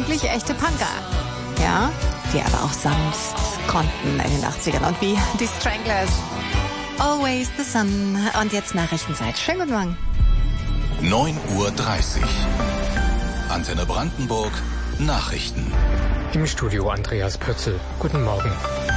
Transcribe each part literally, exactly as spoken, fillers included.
eigentlich echte Punker. Ja, die aber auch sanft konnten in den achtzigern. Und wie die Stranglers. Always the Sun. Und jetzt Nachrichtenzeit. Schönen guten Morgen. neun Uhr dreißig. Antenne Brandenburg. Nachrichten. Im Studio Andreas Pötzl. Guten Morgen.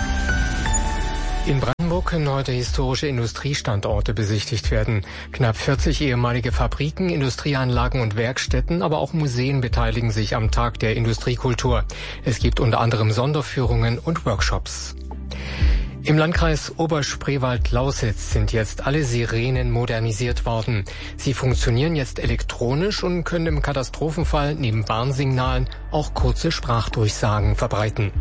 In Brandenburg können heute historische Industriestandorte besichtigt werden. Knapp vierzig ehemalige Fabriken, Industrieanlagen und Werkstätten, aber auch Museen beteiligen sich am Tag der Industriekultur. Es gibt unter anderem Sonderführungen und Workshops. Im Landkreis Oberspreewald-Lausitz sind jetzt alle Sirenen modernisiert worden. Sie funktionieren jetzt elektronisch und können im Katastrophenfall neben Warnsignalen auch kurze Sprachdurchsagen verbreiten.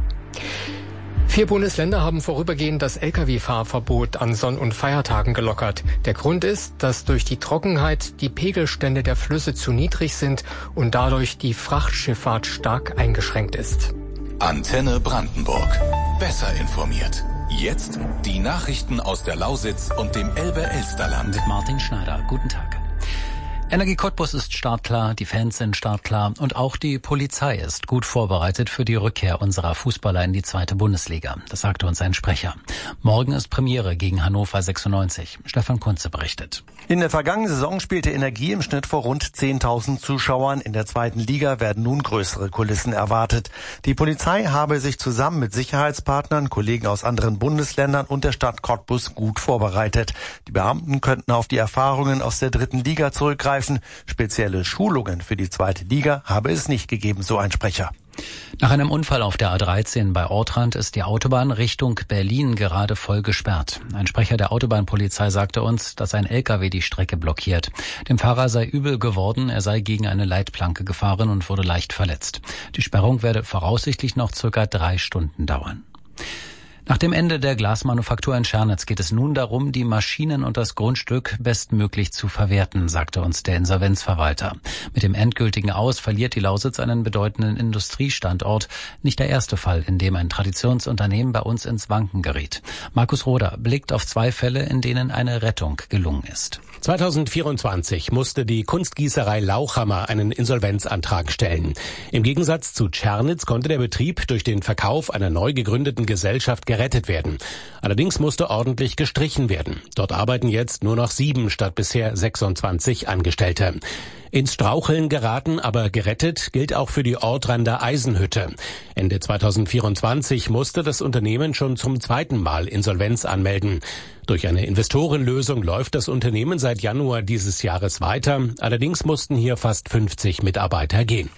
Vier Bundesländer haben vorübergehend das L K W-Fahrverbot an Sonn- und Feiertagen gelockert. Der Grund ist, dass durch die Trockenheit die Pegelstände der Flüsse zu niedrig sind und dadurch die Frachtschifffahrt stark eingeschränkt ist. Antenne Brandenburg. Besser informiert. Jetzt die Nachrichten aus der Lausitz und dem Elbe-Elsterland. Mit Martin Schneider. Guten Tag. Energie Cottbus ist startklar, die Fans sind startklar und auch die Polizei ist gut vorbereitet für die Rückkehr unserer Fußballer in die zweite Bundesliga. Das sagte uns ein Sprecher. Morgen ist Premiere gegen Hannover sechsundneunzig. Stefan Kunze berichtet. In der vergangenen Saison spielte Energie im Schnitt vor rund zehntausend Zuschauern. In der zweiten Liga werden nun größere Kulissen erwartet. Die Polizei habe sich zusammen mit Sicherheitspartnern, Kollegen aus anderen Bundesländern und der Stadt Cottbus gut vorbereitet. Die Beamten könnten auf die Erfahrungen aus der dritten Liga zurückgreifen. Spezielle Schulungen für die zweite Liga habe es nicht gegeben, so ein Sprecher. Nach einem Unfall auf der A dreizehn bei Ortrand ist die Autobahn Richtung Berlin gerade voll gesperrt. Ein Sprecher der Autobahnpolizei sagte uns, dass ein L K W die Strecke blockiert. Dem Fahrer sei übel geworden, er sei gegen eine Leitplanke gefahren und wurde leicht verletzt. Die Sperrung werde voraussichtlich noch circa drei Stunden dauern. Nach dem Ende der Glasmanufaktur in Schernitz geht es nun darum, die Maschinen und das Grundstück bestmöglich zu verwerten, sagte uns der Insolvenzverwalter. Mit dem endgültigen Aus verliert die Lausitz einen bedeutenden Industriestandort. Nicht der erste Fall, in dem ein Traditionsunternehmen bei uns ins Wanken geriet. Markus Roder blickt auf zwei Fälle, in denen eine Rettung gelungen ist. zweitausendvierundzwanzig musste die Kunstgießerei Lauchhammer einen Insolvenzantrag stellen. Im Gegensatz zu Tschernitz konnte der Betrieb durch den Verkauf einer neu gegründeten Gesellschaft gerettet werden. Allerdings musste ordentlich gestrichen werden. Dort arbeiten jetzt nur noch sieben statt bisher sechsundzwanzig Angestellte. Ins Straucheln geraten, aber gerettet gilt auch für die Ortrander Eisenhütte. Ende zweitausendvierundzwanzig musste das Unternehmen schon zum zweiten Mal Insolvenz anmelden. Durch eine Investorenlösung läuft das Unternehmen seit Januar dieses Jahres weiter. Allerdings mussten hier fast fünfzig Mitarbeiter gehen.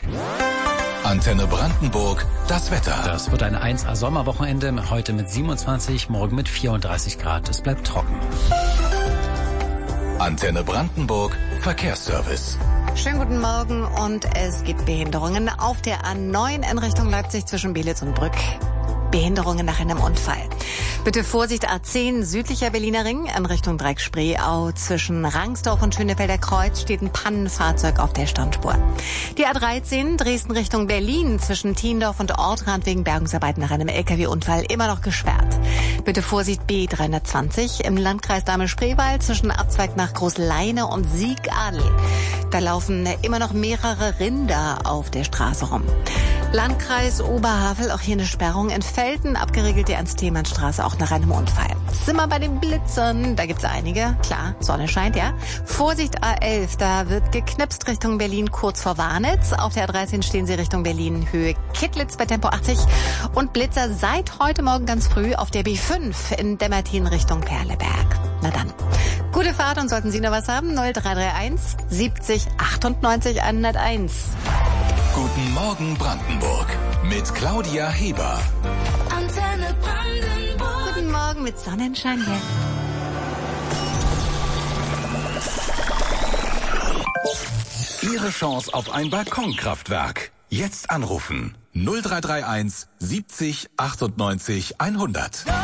Antenne Brandenburg, das Wetter. Das wird ein eins A Sommerwochenende, heute mit siebenundzwanzig, morgen mit vierunddreißig Grad. Es bleibt trocken. Antenne Brandenburg, Verkehrsservice. Schönen guten Morgen und es gibt Behinderungen auf der A neun in Richtung Leipzig zwischen Belitz und Brück. Behinderungen nach einem Unfall. Bitte Vorsicht, A zehn südlicher Berliner Ring in Richtung Dreieck-Spreeau. Zwischen Rangsdorf und Schönefelder Kreuz steht ein Pannenfahrzeug auf der Standspur. Die A dreizehn Dresden Richtung Berlin zwischen Thiendorf und Ortrand wegen Bergungsarbeiten nach einem L K W-Unfall immer noch gesperrt. Bitte Vorsicht, B dreihundertzwanzig im Landkreis Dahme-Spreewald zwischen Abzweig nach Großleine und Siegadel. Da laufen immer noch mehrere Rinder auf der Straße rum. Landkreis Oberhavel, auch hier eine Sperrung in Felten, abgeriegelt die Ernst-Thälmann-Straße auch nach einem Unfall. Sind wir bei den Blitzern, da gibt's einige, klar, Sonne scheint, ja. Vorsicht A elf, da wird geknipst Richtung Berlin kurz vor Warnitz. Auf der A dreizehn stehen sie Richtung Berlin, Höhe Kittlitz bei Tempo achtzig. Und Blitzer seit heute Morgen ganz früh auf der B fünf in Demmertin Richtung Perleberg. Na dann, gute Fahrt und sollten Sie noch was haben, null drei drei eins siebzig achtundneunzig hunderteins. Guten Morgen Brandenburg mit Claudia Heber. Antenne Brandenburg. Guten Morgen mit Sonnenschein hier. Ihre Chance auf ein Balkonkraftwerk. Jetzt anrufen null drei drei eins siebzig achtundneunzig hundert.